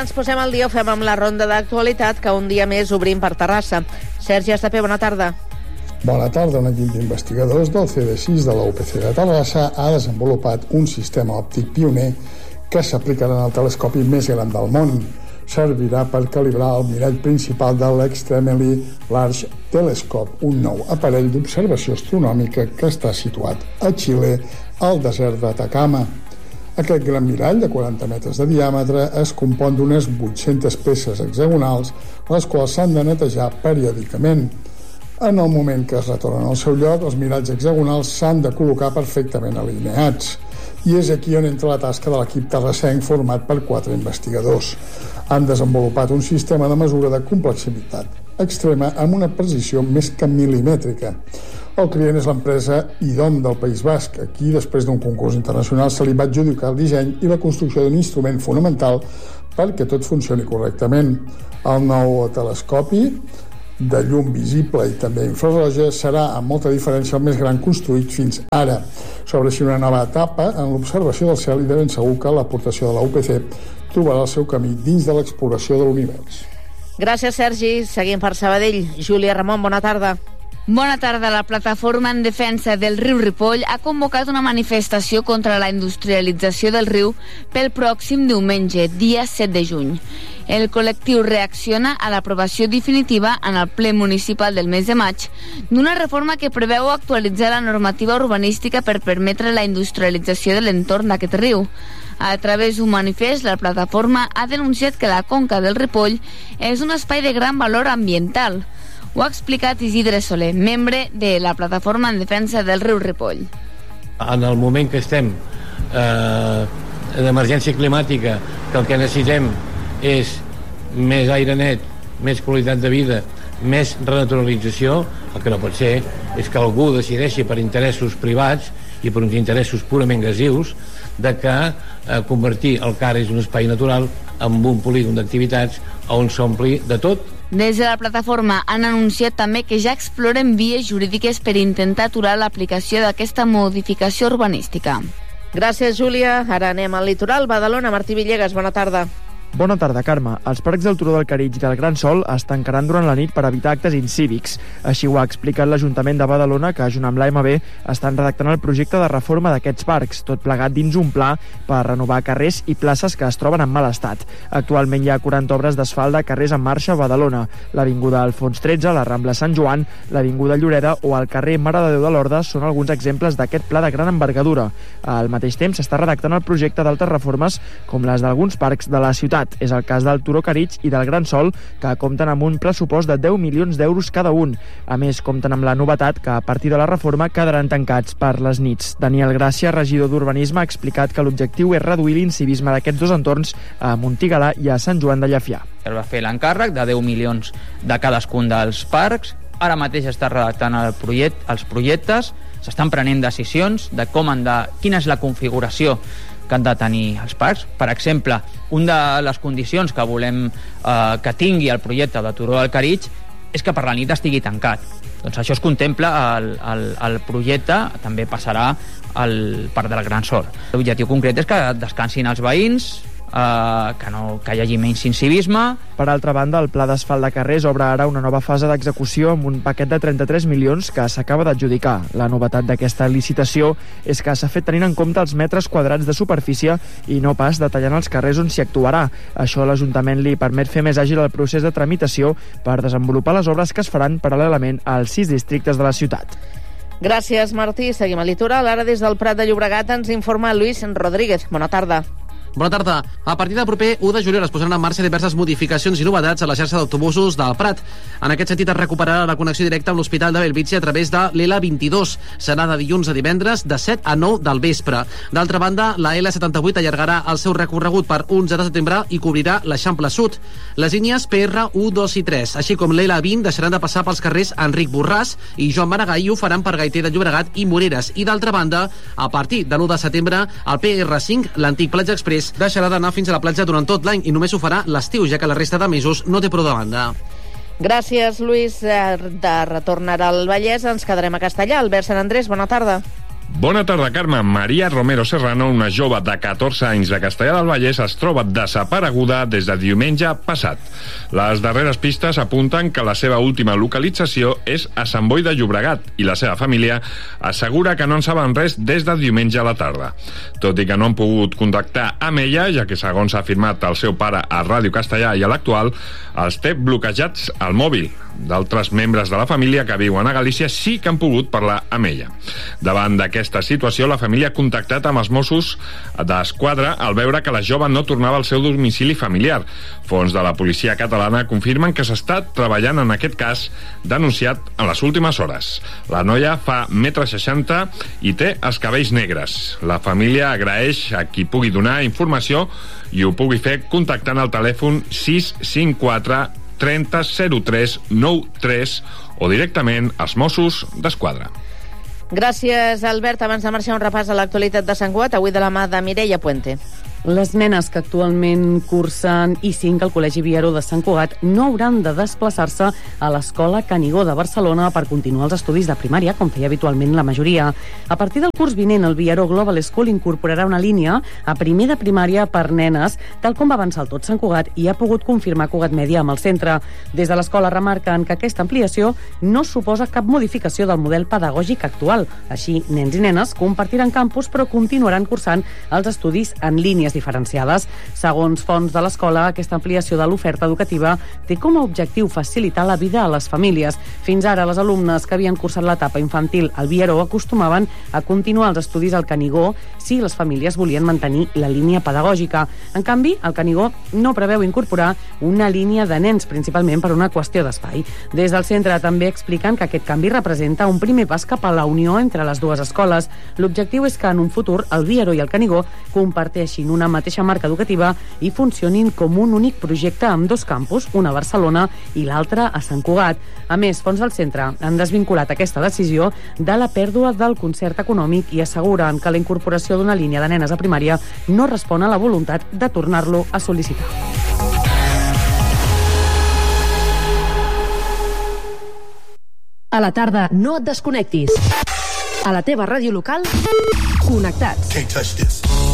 Ens posem al dia, ho fem amb la ronda d'actualitat, que un dia més obrim per Terrassa. Sergi Estapé, bona tarda. Bona tarda. Un equip d'investigadors del CD6 de la UPC de Terrassa ha desenvolupat un sistema òptic pioner que s'aplicarà en el telescopi més gran del món. Servirà per calibrar el mirall principal de l'Extremely Large Telescope, un nou aparell d'observació astronòmica que està situat a Xile, al desert d'Atacama. Aquest gran mirall de 40 metres de diàmetre es compon d'unes 800 peces hexagonals, les quals s'han de netejar periòdicament. En el moment que es retornen al seu lloc, els miralls hexagonals s'han de col·locar perfectament alineats. I és aquí on entra la tasca de l'equip terrassenc format per 4 investigadors. Han desenvolupat un sistema de mesura de complexitat extrema amb una precisió més que milimètrica. El client és l'empresa IDOM del País Basc. Aquí, després d'un concurs internacional, se li va adjudicar el disseny i la construcció d'un instrument fonamental perquè tot funcioni correctament. El nou telescopi de llum visible i també infraroja serà, amb molta diferència, el més gran construït fins ara. S'obre així una nova etapa en l'observació del cel i de ben segur que l'aportació de la UPC trobarà el seu camí dins de l'exploració de l'univers. Gràcies, Sergi. Seguim per Sabadell. Júlia Ramon, bona tarda. Bona tarda. La Plataforma en Defensa del Riu Ripoll ha convocat una manifestació contra la industrialització del riu pel pròxim diumenge, dia 7 de juny. El col·lectiu reacciona a l'aprovació definitiva en el ple municipal del mes de maig d'una reforma que preveu actualitzar la normativa urbanística per permetre la industrialització de l'entorn d'aquest riu. A través d'un manifest, la plataforma ha denunciat que la conca del Ripoll és un espai de gran valor ambiental. Ho ha explicat Isidre Soler, membre de la Plataforma en Defensa del Riu Ripoll. En el moment que estem d'emergència climàtica, que el que necessitem és més aire net, més qualitat de vida, més renaturalització, el que no pot ser és que algú decideixi per interessos privats i per uns interessos purament gasius de que convertir el CAR és un espai natural en un polígon d'activitats on s'ompli de tot. Des de la plataforma han anunciat també que ja exploren vies jurídiques per intentar aturar l'aplicació d'aquesta modificació urbanística. Gràcies, Júlia. Ara anem al litoral. Badalona, Martí Villegas, bona tarda. Bona tarda, Carme. Els parcs del Turó del Carits i del Gran Sol es tancaran durant la nit per evitar actes incívics. Així ho ha explicat l'Ajuntament de Badalona, que, junt amb l'AMB, estan redactant el projecte de reforma d'aquests parcs, tot plegat dins un pla per renovar carrers i places que es troben en mal estat. Actualment hi ha 40 obres d'asfalt de carrers en marxa a Badalona. L'Avinguda Alfons XIII, la Rambla Sant Joan, l'Avinguda Lloreda o el carrer Mare de Déu de Lorda són alguns exemples d'aquest pla de gran envergadura. Al mateix temps s'està redactant el projecte d'altres reformes com les d'alguns parcs de la ciutat. És el cas del Turó Carits i del Gran Sol, que compten amb un pressupost de 10 milions d'euros cada un. A més, compten amb la novetat que, a partir de la reforma, quedaran tancats per les nits. Daniel Gràcia, regidor d'Urbanisme, ha explicat que l'objectiu és reduir l'incivisme d'aquests dos entorns a Montigalà i a Sant Joan de Llefià. Es va fer l'encàrrec de 10 milions de cadascun dels parcs. Ara mateix està redactant els projectes, s'estan prenent decisions de quina és la configuració que han de tenir els parcs. Per exemple, una de les condicions que volem que tingui el projecte de Turó del Carits és que per la nit estigui tancat. Doncs això es contempla al projecte, també passarà al Parc del Gran Sol. L'objectiu concret és que descansin els veïns, que hi hagi menys incivisme. Per altra banda, el pla d'asfalt de carrers obre ara una nova fase d'execució amb un paquet de 33 milions que s'acaba d'adjudicar. La novetat d'aquesta licitació és que s'ha fet tenint en compte els metres quadrats de superfície i no pas detallant els carrers on s'hi actuarà. Això a l'Ajuntament li permet fer més àgil el procés de tramitació per desenvolupar les obres que es faran paral·lelament als 6 districtes de la ciutat. Gràcies, Martí. Seguim al litoral. Ara des del Prat de Llobregat ens informa Lluís Rodríguez. Bona tarda. Bona tarda. A partir del proper 1 de juliol es posaran en marxa diverses modificacions i novetats a la xarxa d'autobusos del Prat. En aquest sentit es recuperarà la connexió directa amb l'Hospital de Bellvitge a través de l'L22. Serà de dilluns a divendres de 7 a 9 del vespre. D'altra banda, la L78 allargarà el seu recorregut per 11 de setembre i cobrirà l'Eixample Sud. Les línies PR1, 2 i 3, així com l'L20, deixaran de passar pels carrers Enric Borràs i Joan Maragall i ho faran per Gaiter de Llobregat i Moreres. I d'altra banda, a partir de l'1 de setembre, el PR5, l'antic Platja Express, deixarà d'anar fins a la platja durant tot l'any i només ho farà l'estiu, ja que la resta de mesos no té prou de banda. Gràcies, Lluís. De retorn ara al Vallès, ens quedarem a Castellà. Albert Sant Andrés, bona tarda. Bona tarda, Carme. Maria Romero Serrano, una jove de 14 anys de Castellar del Vallès, es troba desapareguda des de diumenge passat. Les darreres pistes apunten que la seva última localització és a Sant Boi de Llobregat i la seva família assegura que no en saben res des de diumenge a la tarda. Tot i que no han pogut contactar amb ella, ja que segons ha afirmat el seu pare a Ràdio Castellà i a l'Actual, els té bloquejats al mòbil. D'altres membres de la família que viuen a Galícia sí que han pogut parlar amb ella. Davant d'aquesta situació, la família ha contactat amb els Mossos d'Esquadra al veure que la jove no tornava al seu domicili familiar. Fons de la policia catalana confirmen que s'està treballant en aquest cas denunciat en les últimes hores. La noia fa 1,60 m i té els cabells negres. La família agraeix a qui pugui donar informació i ho pugui fer contactant al telèfon 654 30 03 93 o directament als Mossos d'Esquadra. Gràcies, Albert. Abans de marxar, un repàs a l'actualitat de Sant Cugat, avui de la mà de Mireia Puente. Les nenes que actualment cursen I5 al Col·legi Viaró de Sant Cugat no hauran de desplaçar-se a l'Escola Canigó de Barcelona per continuar els estudis de primària, com feia habitualment la majoria. A partir del curs vinent, el Viaró Global School incorporarà una línia a primer de primària per nenes, tal com va avançar el Tot Sant Cugat i ha pogut confirmar Cugat Mèdia amb el centre. Des de l'escola remarquen que aquesta ampliació no suposa cap modificació del model pedagògic actual. Així, nens i nenes compartiran campus però continuaran cursant els estudis en línies diferenciades. Segons fonts de l'escola, aquesta ampliació de l'oferta educativa té com a objectiu facilitar la vida a les famílies. Fins ara, les alumnes que havien cursat l'etapa infantil al Viaró acostumaven a continuar els estudis al Canigó si les famílies volien mantenir la línia pedagògica. En canvi, el Canigó no preveu incorporar una línia de nens, principalment per una qüestió d'espai. Des del centre també expliquen que aquest canvi representa un primer pas cap a la unió entre les dues escoles. L'objectiu és que en un futur el Viaró i el Canigó comparteixin una mateixa marca educativa i funcionin com un únic projecte amb dos campus, una a Barcelona i l'altra a Sant Cugat. A més, fons del centre han desvinculat aquesta decisió de la pèrdua del concert econòmic i asseguren que la incorporació d'una línia de nenes a primària no respon a la voluntat de tornar-lo a sol·licitar. A la tarda no et desconnectis. A la teva ràdio local, connectats. Can't touch this.